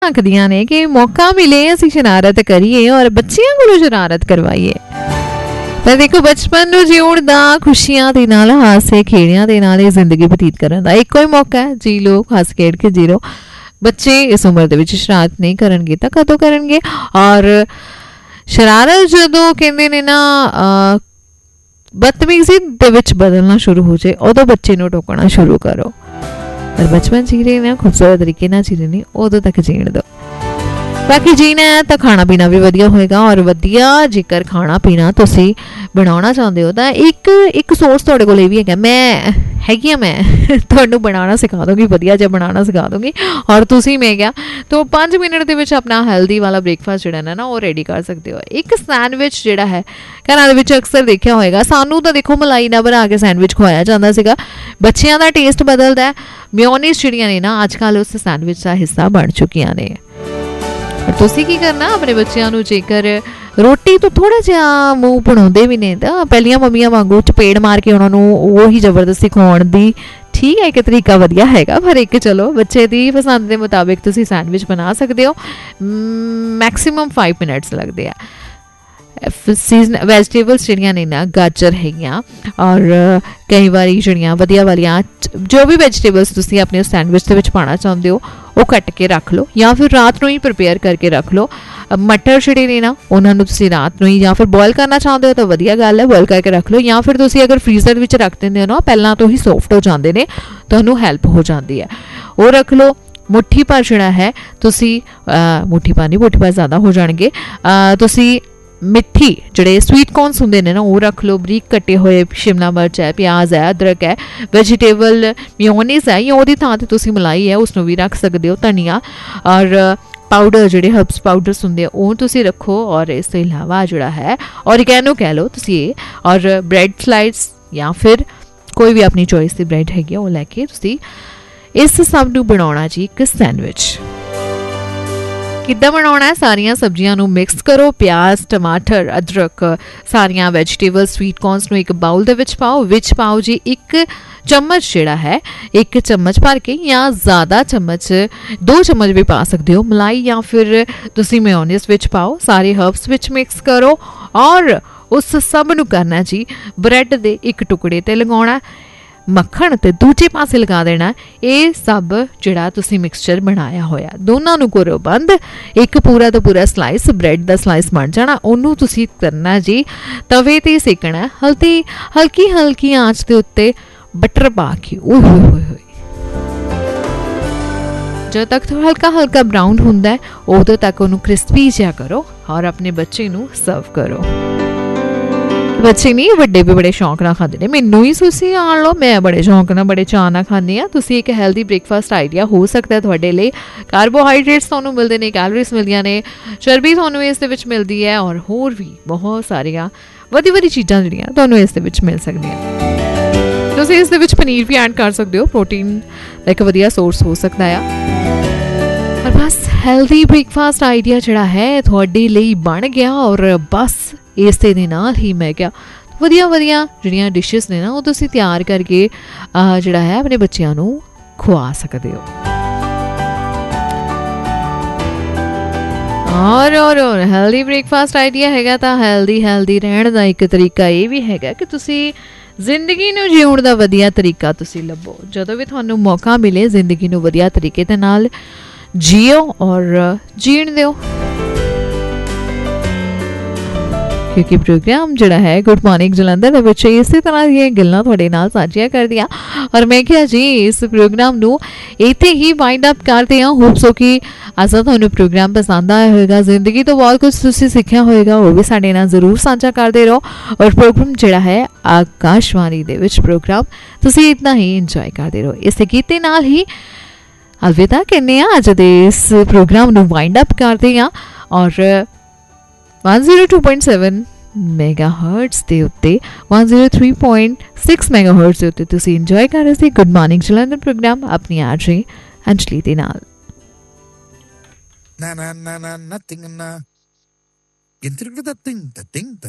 आखदियां ने कि मौका मिले असीं शरारत करिए और बच्चियां कोलों शरारत करवाइए। पर देखो बचपन नूं जीउण दा खुशियां दे नाल हासे खेड़ियां दे नाल जिंदगी बतीत करन दा इक्को ही मौका है। जी लो, हस खेड़ के जी लो। बच्चे इस उम्र दे विच शरारत नहीं करनगे तां कदों करनगे? और शरारत जदों कहंदे ने ना बदतमीजी दे विच बदलना शुरू हो जाए उदों बच्चे नूं टोकना शुरू करो। पर बचपन जी रहे ने खूबसूरत तरीके नाल जी रहे ने उदों तक जीण दो। बाकी जीना है तो खाना पीना भी वधिया होएगा। और वधिया जेकर खाना पीना तुसी बनाना चाहते हो तो एक सोर्स तुहाडे कोल भी है। मैं हैगी मैं तुहानू बनाना सिखा दूँगी, वधिया जिहा बनाना सिखा दूँगी। और तुसी मैं क्या तो 5 मिनट दे विच अपना हेल्दी वाला ब्रेकफास्ट जिहड़ा है ना वो रेडी कर सकते हो। एक सैंडविच जिहड़ा है घरां दे विच अक्सर देखिया होएगा। सानू तो देखो मलाई ना बना के सैंडविच खवाया जाता सीगा। बच्चियां दा टेस्ट बदलदा है। मेयोनीज जिहड़ियां ने ना अजकल उस सैंडविच का हिस्सा बन चुकियां ने। और तुसी की करना अपने बच्चों नूं जेकर रोटी तो थोड़ा जिहा मूँह बनाउंदे भी ने तां पहलियां मम्मियां वांगू चपेड़ मार के उन्हां नूं ओही जबरदस्ती खवाउण दी ठीक है एक तरीका वधिया हैगा। पर एक चलो बच्चे दी पसंद के मुताबिक तुसी सैंडविच बना सकते हो। मैक्सीमम 5 मिनट्स लगते हैं। सीजन वैजिटेबल्स जिहड़ियां ने ना गाजर हैगियां और कई बारी जिहड़ियां वधिया वालियां जो भी वैजिटेबल्स तुसी अपने सैंडविच दे विच पाना चाहुंदे हो वो कट के रख लो या फिर रात नूं ही प्रिपेयर करके रख लो। मटर जिहड़े ने ना उन्हां नूं तुसी रात नूं ही या फिर बॉयल करना चाहुंदे हो तो वधिया गल है, बॉयल करके रख लो। या फिर तुसी अगर फ्रीजर विच रख दिंदे हो ना पहलां तो ही सॉफ्ट हो जांदे ने, तुहानूं हैल्प हो जांदी है। वो रख लो। मुट्ठी भर जिहड़ा है तुसी मुट्ठी भर ज़्यादा हो जाणगे। तुसी मिट्ठी जिहड़े स्वीट कॉर्नस हुंदे ने ना वो रख लो। बरीक कटे हुए शिमला मिर्च है, प्याज है, अदरक है, वैजिटेबल मेयोनीज है या ओहदी थां ते तुसी मलाई है उसनूं भी रख सकदे हो। धनिया और पाउडर जिहड़े हर्ब्स पाउडर्स हुंदे ओह तुसी रखो। और इस तों इलावा जिहड़ा है ऑरिगैनो कह लो तुसी और ब्रेड स्लाइड्स या फिर कोई भी अपनी चॉइस की ब्रेड हैगी वो लैके तुसी इस सब नूं बनाउणा जी एक सैंडविच। किद्दां बनाउणा है? सारियां सब्जियां नूं मिक्स करो। प्याज, टमाटर, अदरक, सारियां वैजिटेबल्स, स्वीट कॉर्नस नूं एक बाउल दे विच पाओ। विच पाओ जी 1 चम्मच जिहड़ा है 1 चम्मच भर के या ज़्यादा चम्मच 2 चम्मच भी पा सकते हो मलाई या फिर तुसी मेयोनीज विच पाओ। सारे हर्ब्स विच मिक्स करो और उस सब नूं करना जी ब्रैड दे एक टुकड़े ते लगाउणा। मक्खण ते दूजे पासे लगा देना। ये सब जिहड़ा तुसी मिक्सचर बनाया होया दोनों नूं करो बंद। एक पूरा तो पूरा स्लाइस ब्रैड दा स्लाइस बन जाना। ओनू तुसी करना जी तवे ते सेकना हल्की हल्की आंच दे उत्ते बटर पा के। ओए होए होए जब तक तो हल्का हल्का ब्राउन हुंदा है उदों तक ओनू क्रिस्पी जिहा करो और अपने बच्चे नूं सर्व करो। बच्चे नहीं वड्डे भी बड़े शौक नाल खांदे ने। मैनूं ही तुसी आण लो, मैं बड़े शौक नाल बड़े चाਅ नाल खांदी आ। तुसी एक हैल्दी ब्रेकफास्ट आइडिया हो सकता है तुहाडे लई। कार्बोहाइड्रेट्स तुहानूं मिलदे ने, कैलोरीज मिलदियां ने, चर्बी तुहानूं इस दे विच मिलदी है और होर भी बहुत सारियां वधी चीज़ां जिहड़ियां तुहानूं इस दे विच मिल सकदियां। तुसी इस दे विच पनीर भी ऐड कर सकदे हो। प्रोटीन दा इक वधिया सोर्स हो सकदा है। और बस हैल्दी ब्रेकफास्ट आइडिया जिहड़ा है तुहाडे लई बन गया। और बस इस दे नाल ही मैं क्या वधिया जिहड़ियां डिशेस ने ना वो तुसी तैयार करके जिहड़ा है अपने बच्चिआं नूं खुआ सकदे हो। और हेल्दी ब्रेकफास्ट आइडिया हैगा तां हेल्दी रहण दा एक तरीका ये भी हैगा कि तुसी जिंदगी नूं जीउण दा वधिया तरीका तुसी लभो। जदों भी तुहानूं मौका मिले जिंदगी नूं वधिया तरीके दे नाल जियो और जीण दिओ। क्योंकि प्रोग्राम जिहड़ा है गुड मॉर्निंग जलंधर दे विच इसी तरह दी गल्लां तुहाडे नाल साझियां करदियां। और मैं क्या जी इस प्रोग्राम नूं इत्थे ही वाइंड अप करदे हां। होप सो कि अज तुहानूं प्रोग्राम पसंद आया होएगा। जिंदगी तो बहुत कुछ तुसीं सिੱਖਿਆ होएगा वो भी साडे नाल जरूर साझा करदे रहो। और प्रोग्राम जिहड़ा है आकाशवाणी दे विच प्रोग्राम तुसीं इतना ही इंजॉय करदे रहो। इस गीते नाल ही अलविदा कहने अज दे इस प्रोग्राम नूं वाइंड अप करदे हां। और 102.7 मेगाहर्ट्ज ਦੇ ਉੱਤੇ 103.6 मेगाहर्ट्ज ਦੇ ਉੱਤੇ ਤੁਸੀਂ ਇੰਜੋਏ ਕਰ ਰਹੇ ਸੀ ਗੁੱਡ ਮਾਰਨਿੰਗ ਜਲੰਧਰ ਪ੍ਰੋਗਰਾਮ ਆਪਣੀ ਆਰਜੀ ਅੰਜਲੀ ਦੇ ਨਾਲ। ਨਾ ਨਾ ਨਾ ਨਾ ਨਥਿੰਗ ਨਾ ਗਿੰਦਰ ਦਾ ਤਿੰਗ